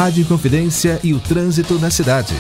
Rádio Inconfidência e o trânsito na cidade.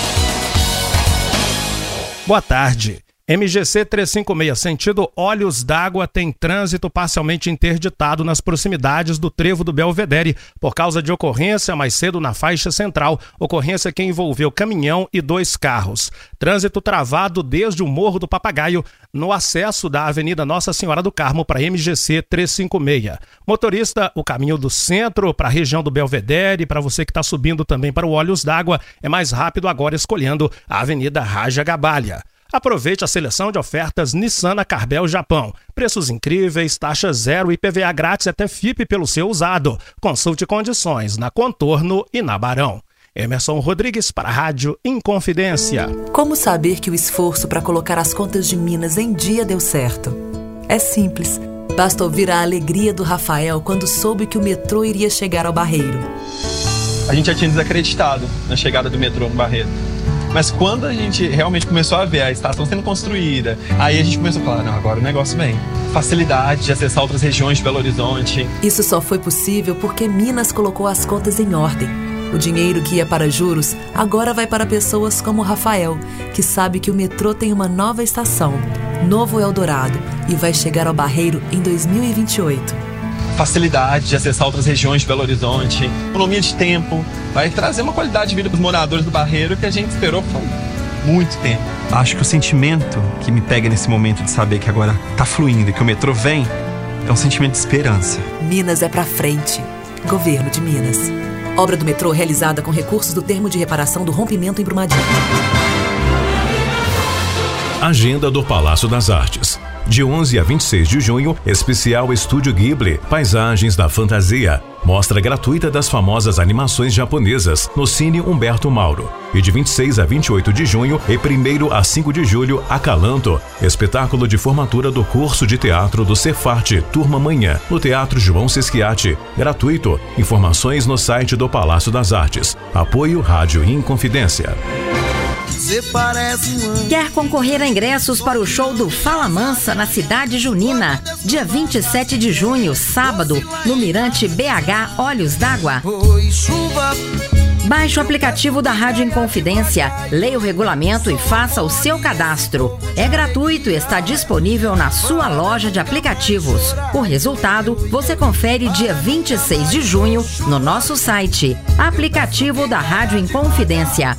Boa tarde. MGC 356, sentido Olhos d'Água, tem trânsito parcialmente interditado nas proximidades do Trevo do Belvedere, por causa de ocorrência mais cedo na faixa central, ocorrência que envolveu caminhão e 2 carros. Trânsito travado desde o Morro do Papagaio, no acesso da Avenida Nossa Senhora do Carmo para MGC 356. Motorista, o caminho do centro para a região do Belvedere, para você que está subindo também para o Olhos d'Água, é mais rápido agora escolhendo a Avenida Raja Gabalha. Aproveite a seleção de ofertas Nissan na Carbel Japão. Preços incríveis, taxa zero e PVA grátis até FIP pelo seu usado. Consulte condições na Contorno e na Barão. Emerson Rodrigues para a Rádio Inconfidência. Como saber que o esforço para colocar as contas de Minas em dia deu certo? É simples. Basta ouvir a alegria do Rafael quando soube que o metrô iria chegar ao Barreiro. A gente já tinha desacreditado na chegada do metrô no Barreiro. Mas quando a gente realmente começou a ver a estação sendo construída, aí a gente começou a falar, não, agora o negócio vem. Facilidade de acessar outras regiões de Belo Horizonte. Isso só foi possível porque Minas colocou as contas em ordem. O dinheiro que ia para juros agora vai para pessoas como o Rafael, que sabe que o metrô tem uma nova estação, Novo Eldorado, e vai chegar ao Barreiro em 2028. Facilidade de acessar outras regiões de Belo Horizonte, economia de tempo, vai trazer uma qualidade de vida para os moradores do Barreiro que a gente esperou por muito tempo. Acho que o sentimento que me pega nesse momento de saber que agora tá fluindo e que o metrô vem, é um sentimento de esperança. Minas é pra frente. Governo de Minas. Obra do metrô realizada com recursos do termo de reparação do rompimento em Brumadinho. Agenda do Palácio das Artes. De 11 a 26 de junho, especial Estúdio Ghibli, Paisagens da Fantasia. Mostra gratuita das famosas animações japonesas no Cine Humberto Mauro. E de 26 a 28 de junho e 1º a 5 de julho, Acalanto, espetáculo de formatura do curso de teatro do Cefarte, Turma Manhã, no Teatro João Sesquiati. Gratuito. Informações no site do Palácio das Artes. Apoio Rádio Inconfidência. Quer concorrer a ingressos para o show do Fala Mansa na Cidade Junina, dia 27 de junho, sábado, no Mirante BH Olhos d'Água? Baixe o aplicativo da Rádio Inconfidência, leia o regulamento e faça o seu cadastro. É gratuito e está disponível na sua loja de aplicativos. O resultado você confere dia 26 de junho no nosso site. Aplicativo da Rádio Inconfidência.